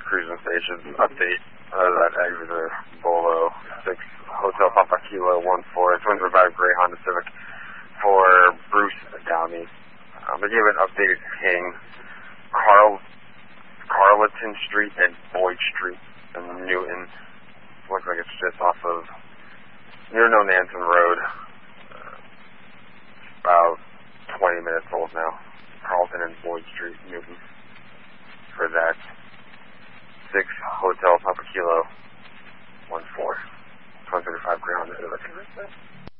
cruising station. Update. That Exeter Bolo 6 Hotel Papa Kilo 14. Twins Revive Gray Honda Civic for Bruce Downey. They gave an updated ping. Carleton Street and Boyd Street in Newton. Looks like it's just off of near No Nanton Road. About 20 minutes old now. Carleton and Boyd Street, Newton. For that 6 Hotel Papa Kilo 14. 135 Gray Honda Civic.